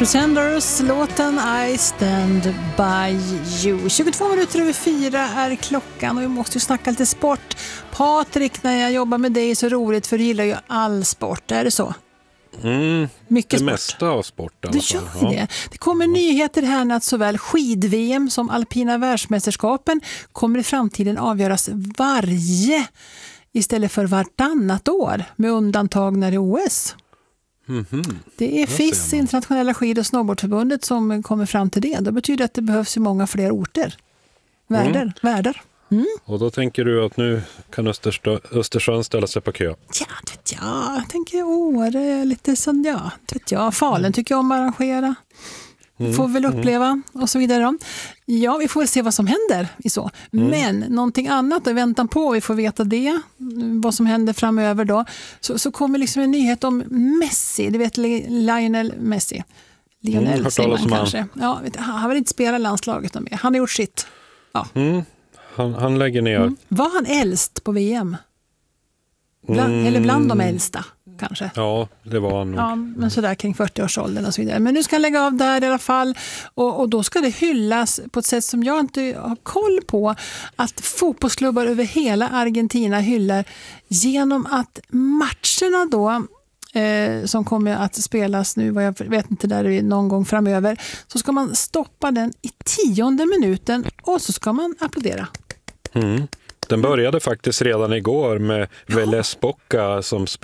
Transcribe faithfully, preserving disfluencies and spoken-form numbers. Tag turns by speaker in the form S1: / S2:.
S1: Pretenders, låten I Stand By You. tjugotvå minuter över fyra är klockan och vi måste ju snacka lite sport. Patrik, när jag jobbar med dig är så roligt för du gillar ju all sport, är det så?
S2: Mm,
S1: Mycket
S2: det
S1: sport.
S2: mesta av sport i alla
S1: Du
S2: fall.
S1: gör det. Det kommer nyheter här att såväl skid-V M som alpina världsmästerskapen kommer i framtiden avgöras varje istället för vartannat år med undantag när det är O S.
S2: Mm-hmm.
S1: Det är F I S, internationella skid- och snowboardförbundet, som kommer fram till det. Det betyder att det behövs ju många fler orter. Världar. Mm. Världar. Mm.
S2: Och då tänker du att nu kan Österstö- Östersjön ställa sig på kö?
S1: Ja, det vet jag. Jag tänker Åre, lite sån, ja. Det vet jag. Fallen tycker jag om att arrangera. Mm. Får väl uppleva mm. och så vidare. Då. Ja, vi får väl se vad som händer i så. Mm. Men någonting annat i väntan på, vi får veta det, vad som händer framöver då. Så, så kommer liksom en nyhet om Messi, du vet Lionel Messi. Lionel mm, säger man kanske. Han. Ja, vet, han har väl inte spelat landslaget mer. Han har gjort sitt. Ja.
S2: Mm. Han, han lägger ner. Mm.
S1: Var han äldst på V M? Bland, mm. Eller bland de äldsta kanske.
S2: Ja, det var han nog.
S1: Ja, men sådär kring fyrtio-årsåldern och så vidare. Men nu ska han lägga av där i alla fall. Och, och då ska det hyllas på ett sätt som jag inte har koll på. Att fotbollsklubbar över hela Argentina hyllar genom att matcherna då eh, som kommer att spelas nu, vad jag vet inte, där är någon gång framöver, så ska man stoppa den i tionde minuten och så ska man applådera.
S2: Mm. Den började faktiskt redan igår med Vélez Boca som spelade